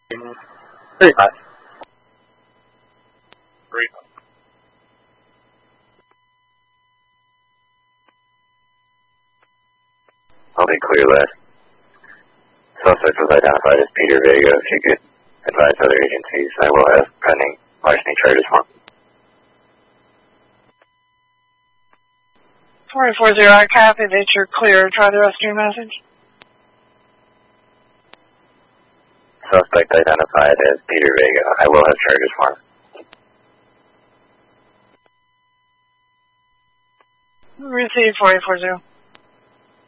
35. 3. I'll be clear left. Suspect was identified as Peter Vega. If you could advise other agencies, I will have pending larceny charges for him. 4040, I copy that you're clear. Try the rest of your message. Suspect identified as Peter Vega. I will have charges for him. Receive 4040.